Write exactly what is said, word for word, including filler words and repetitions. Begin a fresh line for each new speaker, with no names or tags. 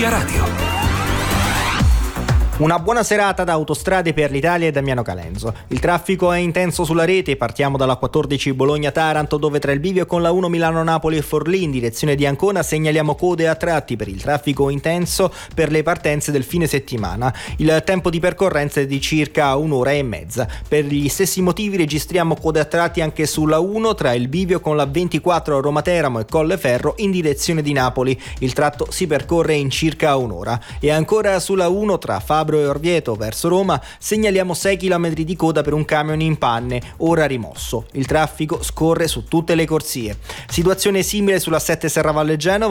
Via Radio.
Una buona serata da Autostrade per l'Italia e Damiano Calenzo. Il traffico è intenso sulla rete, partiamo dalla quattordici Bologna-Taranto, dove tra il bivio con la uno Milano-Napoli e Forlì in direzione di Ancona segnaliamo code a tratti per il traffico intenso per le partenze del fine settimana. Il tempo di percorrenza è di circa un'ora e mezza. Per gli stessi motivi registriamo code a tratti anche sulla uno tra il bivio con la ventiquattro Roma-Teramo e Colleferro in direzione di Napoli. Il tratto si percorre in circa un'ora. E ancora sulla uno tra Fabro e Orvieto verso Roma segnaliamo sei chilometri di coda per un camion in panne, ora rimosso. Il traffico scorre su tutte le corsie. Situazione simile sulla sette Serravalle Genova.